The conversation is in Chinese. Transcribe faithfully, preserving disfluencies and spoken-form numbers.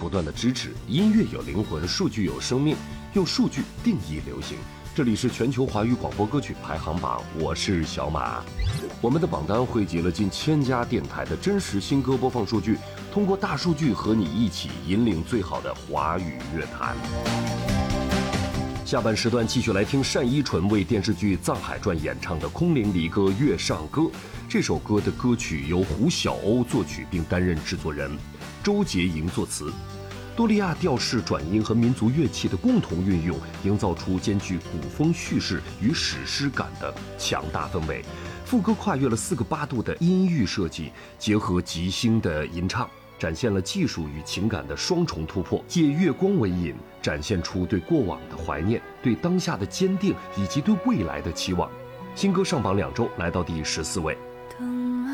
段的支持，音乐有灵魂，数据有生命，用数据定义流行。这里是全球华语广播歌曲排行榜，我是小马。我们的榜单汇集了近千家电台的真实新歌播放数据，通过大数据和你一起引领最好的华语乐坛。下半时段继续来听单依纯为电视剧《藏海传》演唱的空灵离歌《月上歌》。这首歌的歌曲由胡小欧作曲并担任制作人，周洁莹作词。多利亚调式转音和民族乐器的共同运用，营造出兼具古风叙事与史诗感的强大氛围。副歌跨越了四个八度的音域设计，结合即兴的吟唱，展现了技术与情感的双重突破。借月光为引，展现出对过往的怀念，对当下的坚定，以及对未来的期望。新歌上榜两周，来到第十四位。